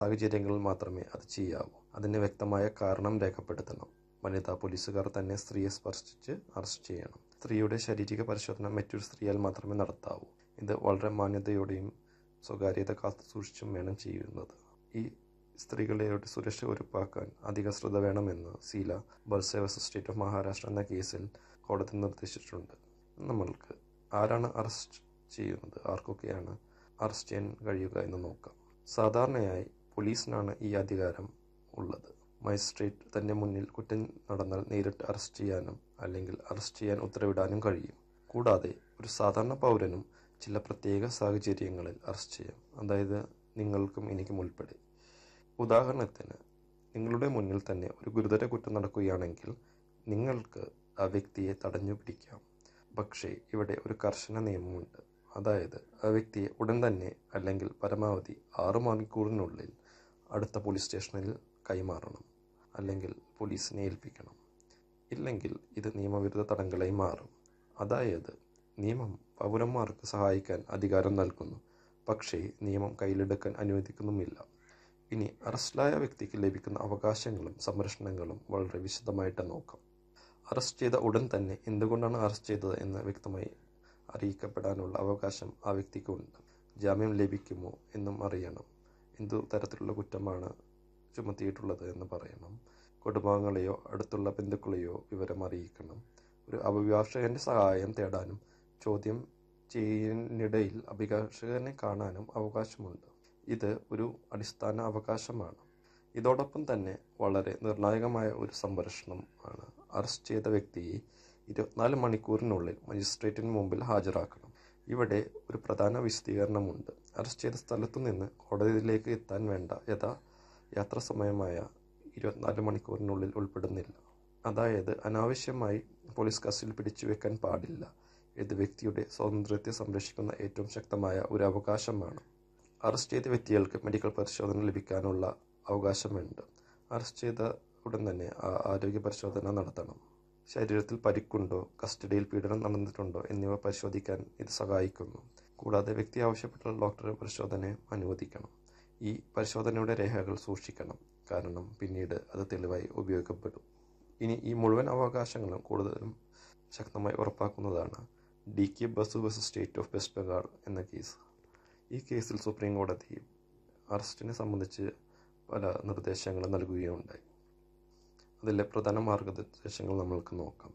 സാഹചര്യങ്ങളിൽ മാത്രമേ അത് ചെയ്യാവൂ. അതിന് വ്യക്തമായ കാരണം രേഖപ്പെടുത്തണം. വനിതാ പോലീസുകാർ തന്നെ സ്ത്രീയെ സ്പർശിച്ച് അറസ്റ്റ് ചെയ്യണം. സ്ത്രീയുടെ ശാരീരിക പരിശോധന മറ്റൊരു സ്ത്രീയാൽ മാത്രമേ നടത്താവൂ. ഇത് വളരെ മാന്യതയോടെയും സ്വകാര്യത കാത്തു സൂക്ഷിച്ചും വേണം ചെയ്യുന്നത്. ഈ സ്ത്രീകളുടെ സുരക്ഷ ഉറപ്പാക്കാൻ അധിക ശ്രദ്ധ വേണമെന്ന് സീല ബർസെ വേഴ്സസ് സ്റ്റേറ്റ് ഓഫ് മഹാരാഷ്ട്ര എന്ന കേസിൽ കോടതി നിർദ്ദേശിച്ചിട്ടുണ്ട്. നമ്മൾക്ക് ആരാണ് അറസ്റ്റ് ചെയ്യുന്നത്, ആർക്കൊക്കെയാണ് അറസ്റ്റ് ചെയ്യാൻ കഴിയുക എന്ന് നോക്കാം. സാധാരണയായി പോലീസിനാണ് ഈ അധികാരം ഉള്ളത്. മജിസ്ട്രേറ്റ് തന്റെ മുന്നിൽ കുറ്റം നടന്നാൽ നേരിട്ട് അറസ്റ്റ് ചെയ്യാനും അല്ലെങ്കിൽ അറസ്റ്റ് ചെയ്യാൻ ഉത്തരവിടാനും കഴിയും. കൂടാതെ ഒരു സാധാരണ പൗരനും ചില പ്രത്യേക സാഹചര്യങ്ങളിൽ അറസ്റ്റ് ചെയ്യാം. അതായത് നിങ്ങൾക്കും എനിക്കും ഉൾപ്പെടെ. ഉദാഹരണത്തിന്, നിങ്ങളുടെ മുന്നിൽ തന്നെ ഒരു ഗുരുതര കുറ്റം നടക്കുകയാണെങ്കിൽ നിങ്ങൾക്ക് ആ വ്യക്തിയെ തടഞ്ഞു പിടിക്കാം. പക്ഷേ ഇവിടെ ഒരു കർശന നിയമമുണ്ട്. അതായത് ആ വ്യക്തിയെ ഉടൻ തന്നെ അല്ലെങ്കിൽ പരമാവധി 6 മണിക്കൂറിനുള്ളിൽ അടുത്ത പോലീസ് സ്റ്റേഷനിൽ കൈമാറണം, അല്ലെങ്കിൽ പോലീസിനെ ഏൽപ്പിക്കണം. ഇല്ലെങ്കിൽ ഇത് നിയമവിരുദ്ധ തടങ്കലായി മാറും. അതായത് നിയമം പൗരന്മാർക്ക് സഹായിക്കാൻ അധികാരം നൽകുന്നു, പക്ഷേ നിയമം കയ്യിലെടുക്കാൻ അനുവദിക്കുന്നുമില്ല. ഇനി അറസ്റ്റിലായ വ്യക്തിക്ക് ലഭിക്കുന്ന അവകാശങ്ങളും സംരക്ഷണങ്ങളും വളരെ വിശദമായിട്ട് നോക്കാം. അറസ്റ്റ് ചെയ്ത ഉടൻ തന്നെ എന്തുകൊണ്ടാണ് അറസ്റ്റ് ചെയ്തത് എന്ന് വ്യക്തമായി അറിയിക്കപ്പെടാനുള്ള അവകാശം ആ വ്യക്തിക്കുണ്ട്. ജാമ്യം ലഭിക്കുമോ എന്നും അറിയണം. എന്തു തരത്തിലുള്ള കുറ്റമാണ് ചുമത്തിയിട്ടുള്ളത് എന്ന് പറയണം. കുടുംബാംഗങ്ങളെയോ അടുത്തുള്ള ബന്ധുക്കളെയോ വിവരം അറിയിക്കണം. ഒരു അഭിഭാഷകന്റെ സഹായം തേടാനും ചോദ്യം ചെയ്യുന്നതിനിടയിൽ അഭിഭാഷകനെ കാണാനും അവകാശമുണ്ട്. ഇത് ഒരു അടിസ്ഥാന അവകാശമാണ്. ഇതോടൊപ്പം തന്നെ വളരെ നിർണായകമായ ഒരു സംരക്ഷണം ആണ് അറസ്റ്റ് ചെയ്ത വ്യക്തിയെ 24 മണിക്കൂറിനുള്ളിൽ മജിസ്ട്രേറ്റിന് മുമ്പിൽ ഹാജരാക്കണം. ഇവിടെ ഒരു പ്രധാന വിശദീകരണമുണ്ട്. അറസ്റ്റ് ചെയ്ത സ്ഥലത്തു നിന്ന് കോടതിയിലേക്ക് എത്താൻ വേണ്ട യാത്രാ സമയമായ 24 മണിക്കൂറിനുള്ളിൽ ഉൾപ്പെടുന്നില്ല. അതായത് അനാവശ്യമായി പോലീസ് കസ്റ്റഡിയിൽ പിടിച്ചു വെക്കാൻ പാടില്ല. ഇത് വ്യക്തിയുടെ സ്വാതന്ത്ര്യത്തെ സംരക്ഷിക്കുന്ന ഏറ്റവും ശക്തമായ ഒരു അവകാശമാണ്. അറസ്റ്റ് ചെയ്ത വ്യക്തികൾക്ക് മെഡിക്കൽ പരിശോധന ലഭിക്കാനുള്ള അവകാശമുണ്ട്. അറസ്റ്റ് ചെയ്ത ഉടൻ തന്നെ ആരോഗ്യ പരിശോധന നടത്തണം. ശരീരത്തിൽ പരിക്കുണ്ടോ, കസ്റ്റഡിയിൽ പീഡനം നടന്നിട്ടുണ്ടോ എന്നിവ പരിശോധിക്കാൻ ഇത് സഹായിക്കുന്നു. കൂടാതെ വ്യക്തി ആവശ്യപ്പെട്ട ഡോക്ടറെ പരിശോധന അനുവദിക്കണം. ഈ പരിശോധനയുടെ രേഖകൾ സൂക്ഷിക്കണം, കാരണം പിന്നീട് അത് തെളിവായി ഉപയോഗപ്പെടും. ഇനി ഈ മുഴുവൻ അവകാശങ്ങളും കൂടുതലും ശക്തമായി ഉറപ്പാക്കുന്നതാണ് DK Basu versus state of west Bengal എന്ന കേസ്. ഈ കേസിൽ സുപ്രീം കോടതി അറസ്റ്റിനെ സംബന്ധിച്ച് പല നിർദ്ദേശങ്ങളും നൽകുകയുണ്ടായി. അതിലെ പ്രധാന മാർഗനിർദ്ദേശങ്ങൾ നമ്മൾക്ക് നോക്കാം.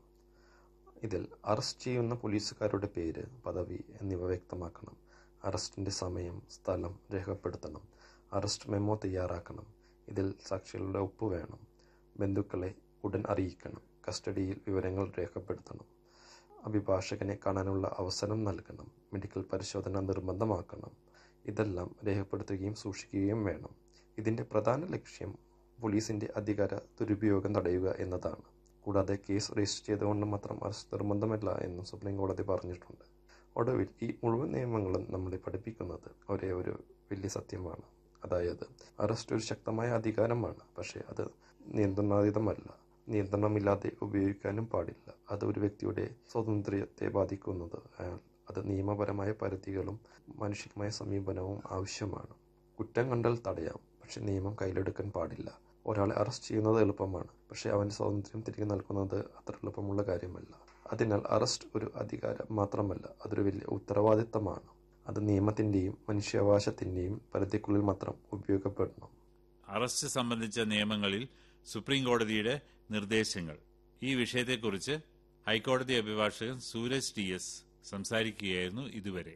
ഇതിൽ അറസ്റ്റ് ചെയ്യുന്ന പോലീസുകാരുടെ പേര്, പദവി എന്നിവ വ്യക്തമാക്കണം. അറസ്റ്റിന്റെ സമയം, സ്ഥലം രേഖപ്പെടുത്തണം. അറസ്റ്റ് മെമ്മോ തയ്യാറാക്കണം. ഇതിൽ സാക്ഷികളുടെ ഒപ്പ് വേണം. ബന്ധുക്കളെ ഉടൻ അറിയിക്കണം. കസ്റ്റഡിയിൽ വിവരങ്ങൾ രേഖപ്പെടുത്തണം. അഭിഭാഷകനെ കാണാനുള്ള അവസരം നൽകണം. മെഡിക്കൽ പരിശോധന നിർബന്ധമാക്കണം. ഇതെല്ലാം രേഖപ്പെടുത്തുകയും സൂക്ഷിക്കുകയും വേണം. ഇതിന്റെ പ്രധാന ലക്ഷ്യം പോലീസിന്റെ അധികാര ദുരുപയോഗം തടയുക എന്നതാണ്. കൂടാതെ കേസ് രജിസ്റ്റർ ചെയ്തുകൊണ്ട് മാത്രം അറസ്റ്റ് നിർബന്ധമല്ല എന്നും സുപ്രീം കോടതി പറഞ്ഞിട്ടുണ്ട്. ഒടുവിൽ ഈ മുഴുവൻ നിയമങ്ങളും നമ്മളെ പഠിപ്പിക്കുന്നത് ഒരേ ഒരു വലിയ സത്യമാണ്. അതായത് അറസ്റ്റ് ഒരു ശക്തമായ അധികാരമാണ്, പക്ഷേ അത് നിയന്ത്രണാതീതമല്ല. നിയന്ത്രണമില്ലാതെ ഉപയോഗിക്കാനും പാടില്ല. അത് ഒരു വ്യക്തിയുടെ സ്വാതന്ത്ര്യത്തെ ബാധിക്കുന്നത്. അത് നിയമപരമായ പരിധികളും മാനുഷികമായ സമീപനവും ആവശ്യമാണ്. കുറ്റം കണ്ടാൽ തടയാം, പക്ഷെ നിയമം കയ്യിലെടുക്കാൻ പാടില്ല. ഒരാളെ അറസ്റ്റ് ചെയ്യുന്നത് എളുപ്പമാണ്, പക്ഷെ അവന്റെ സ്വാതന്ത്ര്യം തിരികെ നൽകുന്നത് അത്ര എളുപ്പമുള്ള കാര്യമല്ല. അതിനാൽ അറസ്റ്റ് ഒരു അധികാരം മാത്രമല്ല, അതൊരു വലിയ ഉത്തരവാദിത്തമാണ്. അത് നിയമത്തിന്റെയും മനുഷ്യാവകാശത്തിന്റെയും പരിധിക്കുള്ളിൽ മാത്രം ഉപയോഗപ്പെടണം. അറസ്റ്റ് സംബന്ധിച്ച നിയമങ്ങളിൽ സുപ്രീം കോടതിയുടെ നിർദ്ദേശങ്ങൾ. ഈ വിഷയത്തെക്കുറിച്ച് ഹൈക്കോടതി അഭിഭാഷകൻ സൂരജ് TS സംസാരിക്കുകയായിരുന്നു ഇതുവരെ.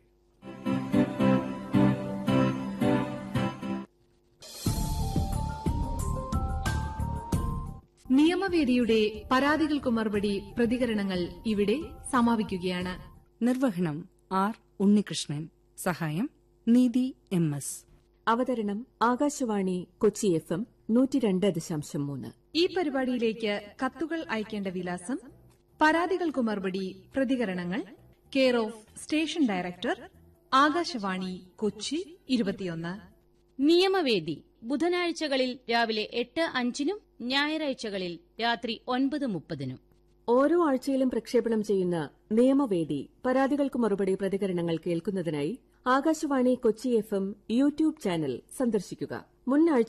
നിയമവേദിയുടെ പരാതികൾക്ക് മറുപടി പ്രതികരണങ്ങൾ ഇവിടെ സമാപിക്കുകയാണ്. നിർവഹണം R. ഉണ്ണികൃഷ്ണൻ. സഹായം നീതി MS. അവതരണം ആകാശവാണി കൊച്ചി FM 102.3. ഈ പരിപാടിയിലേക്ക് കത്തുകൾ അയക്കേണ്ട വിലാസം: പരാതികൾക്ക് മറുപടി പ്രതികരണങ്ങൾ, care of station director, Akashvani Kochi 21. നിയമവേദി ബുധനാഴ്ചകളിൽ രാവിലെ 8:05 ഞായറാഴ്ചകളിൽ രാത്രി 9:30. ഓരോ ആഴ്ചയിലും പ്രക്ഷേപണം ചെയ്യുന്ന നിയമവേദി പരാതികൾക്ക് മറുപടി പ്രതികരണങ്ങൾ കേൾക്കുന്നതിനായി Akashvani Kochi FM YouTube channel സന്ദർശിക്കുക. മുൻ